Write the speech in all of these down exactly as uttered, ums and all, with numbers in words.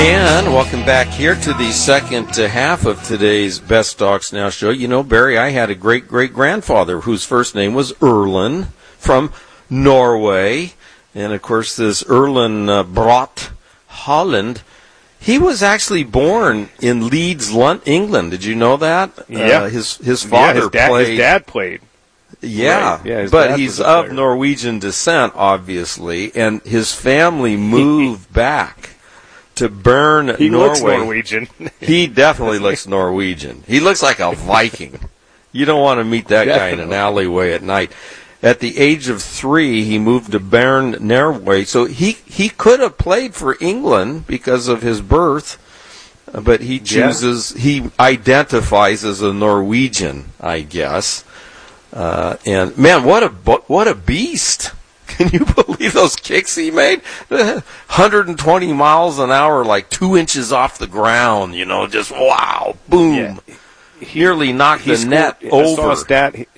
And welcome back here to the second uh, half of today's Best Dogs Now show. You know, Barry, I had a great-great-grandfather whose first name was Erlen from Norway. And, of course, this Erlen uh, Brot Holland, he was actually born in Leeds, London, England. Did you know that? Yeah. Uh, his, his father yeah, his dad, played. His dad played. Yeah, right. yeah but he's of Norwegian descent, obviously, and his family moved back to Bern, he Norway. Looks Norwegian. He definitely looks Norwegian. He looks like a Viking. You don't want to meet that guy in an alleyway at night. At the age of three, he moved to Bern, Norway. So he, he could have played for England because of his birth, but he chooses, yeah. he identifies as a Norwegian, I guess. Uh, and man, what a what a beast! Can you believe those kicks he made? one hundred twenty miles an hour, like two inches off the ground. You know, just wow, boom! Yeah. He, Nearly knocked the scored, net I over. Saw a stat. He,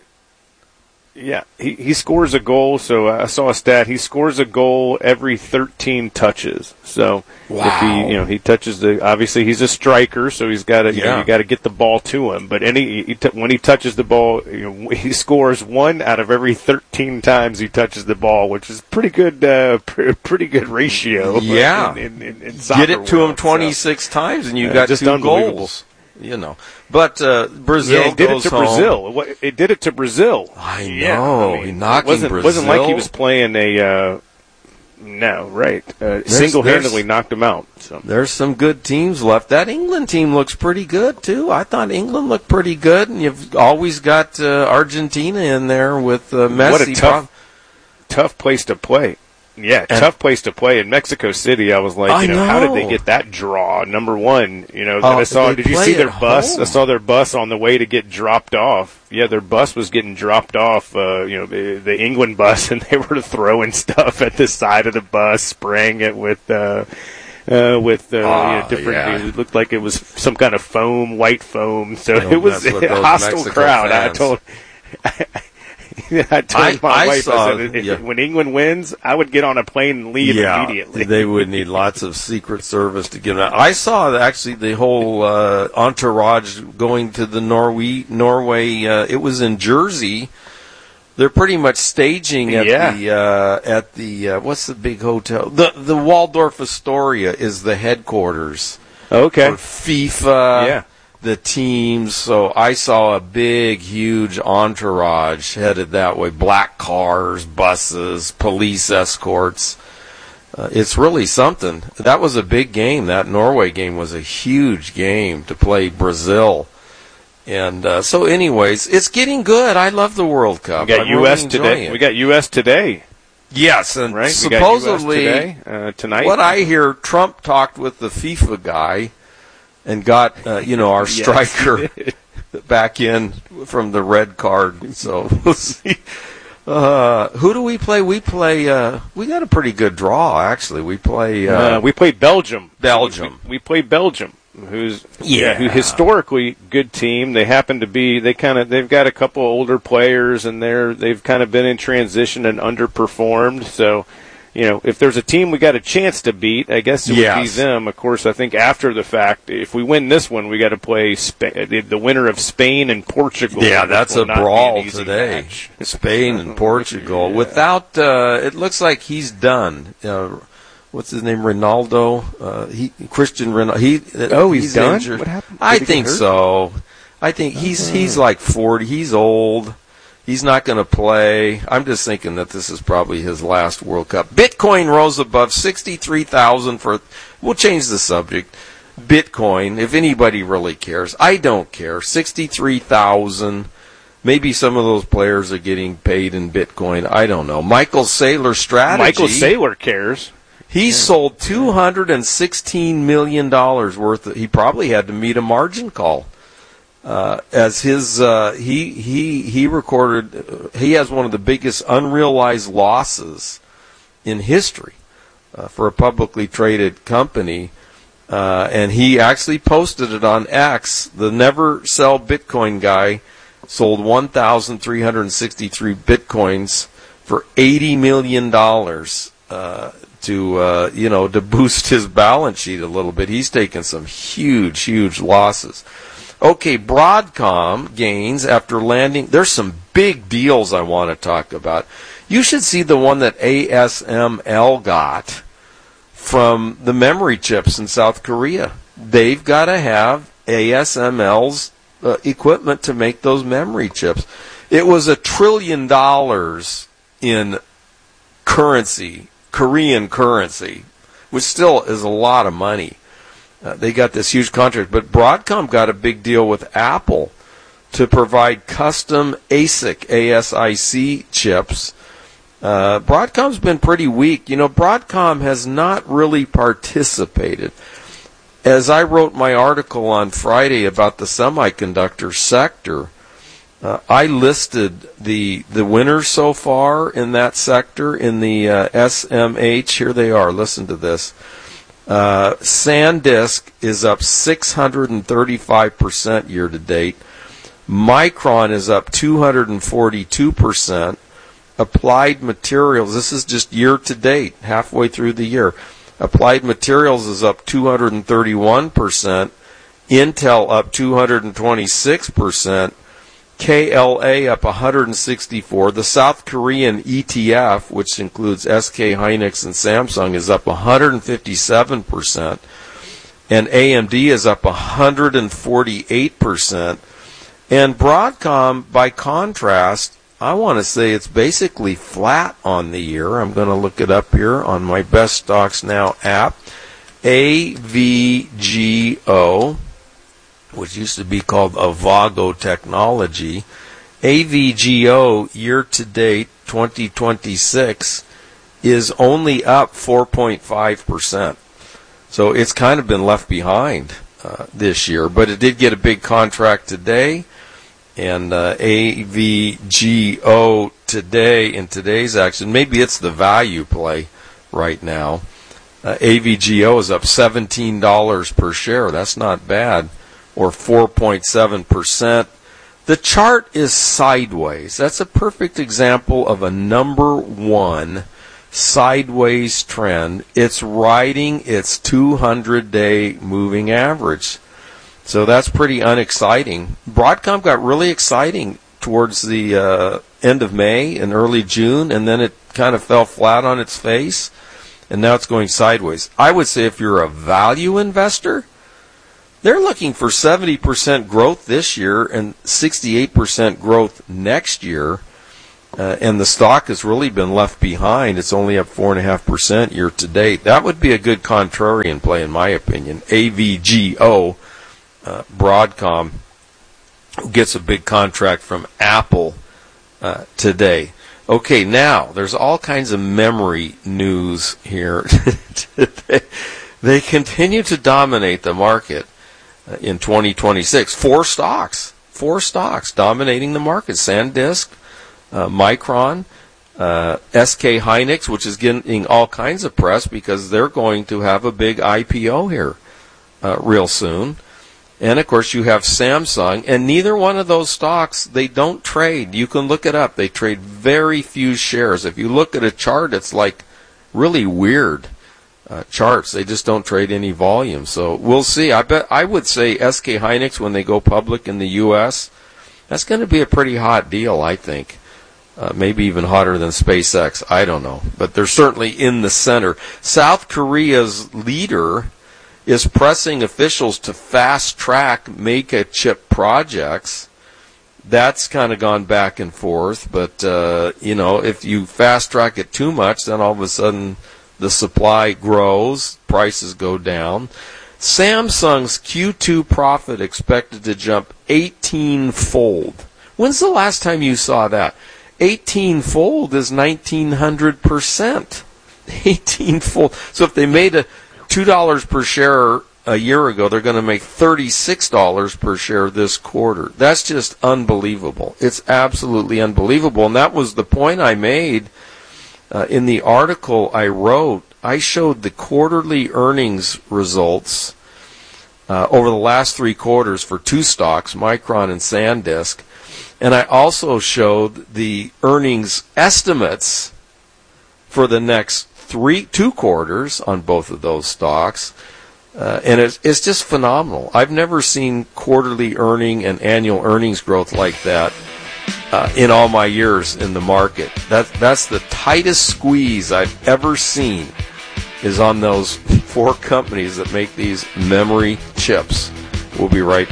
yeah, he he scores a goal. So I saw a stat. He scores a goal every thirteen touches. So wow. if he you know he touches the obviously he's a striker, so he's got to you, yeah. know, you got to get the ball to him. But any he t- when he touches the ball, you know, he scores one out of every thirteen times he touches the ball, which is pretty good. Uh, pr- pretty good ratio. Yeah, in, in, in, in get it to world, him twenty-six so. times, and you uh, got just two unbelievable. goals. You know, but uh, Brazil yeah, it did goes it to home. Brazil. It did it to Brazil. I know. Yeah, I mean, he knocking it wasn't, Brazil. wasn't like he was playing a. Uh, no, right. Uh, single-handedly knocked him out. So. There's some good teams left. That England team looks pretty good too. I thought England looked pretty good, and you've always got uh, Argentina in there with uh, Messi. What a tough, tough place to play. Yeah, and, tough place to play in Mexico City. I was like, I you know, know, how did they get that draw? Number one, you know, uh, I saw. Did you see their bus? Home. I saw their bus on the way to get dropped off. Yeah, their bus was getting dropped off. Uh, you know, the, the England bus, and they were throwing stuff at the side of the bus, spraying it with. Uh, Uh, with uh, oh, you know, different, yeah. it looked like it was some kind of foam, white foam. So Don't it was a hostile Mexico crowd. Fans. I told. I told I, my I wife, saw, I said, if, yeah. when England wins, I would get on a plane and leave yeah, immediately. They would need lots of Secret Service to get them out. I saw actually the whole uh, entourage going to the Norway. Norway. Uh, it was in Jersey. They're pretty much staging at yeah. the uh, at the uh, what's the big hotel? The the Waldorf Astoria is the headquarters. Okay. For FIFA. Yeah. The teams, so I saw a big, huge entourage headed that way. Black cars, buses, police escorts. Uh, it's really something. That was a big game. That Norway game was a huge game to play Brazil. And uh, so anyways, it's getting good. I love the World Cup. We got I'm U S really today. it. We got U S today. Yes, and right? supposedly we got U S today, uh, tonight. What I hear, Trump talked with the FIFA guy and got, uh, you know, our striker yes. back in from the red card. So we'll see. Uh, who do we play? We play, uh, we got a pretty good draw, actually. We play, uh, uh we play Belgium. Belgium. We, we play Belgium, who's, yeah. yeah, who historically good team. They happen to be, they kind of, they've got a couple older players and they're, they've kind of been in transition and underperformed. So, you know, if there's a team we got a chance to beat, I guess it yes. would be them. Of course, I think after the fact, if we win this one, we got to play Sp- the winner of Spain and Portugal. Yeah, that's a brawl be today. Match. Spain and Portugal. yeah. Without, uh, it looks like he's done. Uh, what's his name? Ronaldo. Uh, he Christian Ronaldo. He. Oh, he's, he's done. Injured. What happened? Did I he think get hurt? so. I think he's uh, he's like forty. He's old. He's not going to play. I'm just thinking that this is probably his last World Cup. Bitcoin rose above sixty-three thousand for, we'll change the subject. Bitcoin, if anybody really cares. I don't care. sixty-three thousand. Maybe some of those players are getting paid in Bitcoin. I don't know. Michael Saylor strategy. Michael Saylor cares. He yeah. sold two hundred sixteen million dollars worth of, he probably had to meet a margin call. Uh, as his, uh, he, he, he recorded, uh, he has one of the biggest unrealized losses in history, uh, for a publicly traded company. Uh, and he actually posted it on X. The Never Sell Bitcoin guy sold one thousand three hundred sixty-three Bitcoins for eighty million dollars, uh, to uh, you know to boost his balance sheet a little bit. He's taken some huge, huge losses. Okay, Broadcom gains after landing. There's some big deals I want to talk about. You should see the one that A S M L got from the memory chips in South Korea. They've got to have A S M L's uh, equipment to make those memory chips. It was a trillion dollars in currency, Korean currency, which still is a lot of money. Uh, they got this huge contract, but Broadcom got a big deal with Apple to provide custom A S I C, A S I C chips. Uh, Broadcom's been pretty weak. You know, Broadcom has not really participated. As I wrote my article on Friday about the semiconductor sector, uh, I listed the the winners so far in that sector in the uh, S M H. Here they are. Listen to this. Uh, SanDisk is up six hundred thirty-five percent year to date. Micron is up two hundred forty-two percent. Applied Materials, this is just year to date, halfway through the year. Applied Materials is up two hundred thirty-one percent. Intel up two hundred twenty-six percent. K L A up one hundred sixty-four. The South Korean E T F, which includes S K Hynix and Samsung, is up one hundred fifty-seven percent. And A M D is up one hundred forty-eight percent. And Broadcom, by contrast, I want to say it's basically flat on the year. I'm going to look it up here on my Best Stocks Now app. A V G O, which used to be called Avago Technology. A V G O year-to-date twenty twenty-six is only up four point five percent. So it's kind of been left behind uh, this year. But it did get a big contract today. And uh, A V G O today, in today's action, maybe it's the value play right now. Uh, A V G O is up seventeen dollars per share. That's not bad. Or four point seven percent. The chart is sideways. That's a perfect example of a number one sideways trend. It's riding its two hundred day moving average. So that's pretty unexciting. Broadcom got really exciting towards the uh, end of May and early June, and then it kind of fell flat on its face, and now it's going sideways. I would say if you're a value investor, they're looking for seventy percent growth this year and sixty-eight percent growth next year, uh, and the stock has really been left behind. It's only up four point five percent year to date. That would be a good contrarian play, in my opinion. A V G O, uh, Broadcom, who gets a big contract from Apple uh, today. Okay, now, there's all kinds of memory news here today. They continue to dominate the market in twenty twenty-six. Four stocks, four stocks dominating the market. SanDisk, uh, Micron, uh, S K Hynix, which is getting all kinds of press because they're going to have a big I P O here uh, real soon. And, of course, you have Samsung, and neither one of those stocks, they don't trade. You can look it up. They trade very few shares. If you look at a chart, it's like really weird. Uh, charts. They just don't trade any volume. So we'll see. I bet I would say S K Hynix, when they go public in the U S, that's going to be a pretty hot deal, I think. Uh, maybe even hotter than SpaceX. I don't know. But they're certainly in the center. South Korea's leader is pressing officials to fast-track make-a-chip projects. That's kind of gone back and forth. But, uh, you know, if you fast-track it too much, then all of a sudden the supply grows, prices go down. Samsung's Q two profit expected to jump eighteen-fold. When's the last time you saw that? eighteen-fold is nineteen hundred percent. eighteen-fold. So if they made a two dollars per share a year ago, they're going to make thirty-six dollars per share this quarter. That's just unbelievable. It's absolutely unbelievable. And that was the point I made Uh, in the article I wrote. I showed the quarterly earnings results uh, over the last three quarters for two stocks, Micron and SanDisk, and I also showed the earnings estimates for the next three, two quarters on both of those stocks. Uh, and it's, it's just phenomenal. I've never seen quarterly earning and annual earnings growth like that uh, in all my years in the market. That, that's the tightest squeeze I've ever seen is on those four companies that make these memory chips. We'll be right back.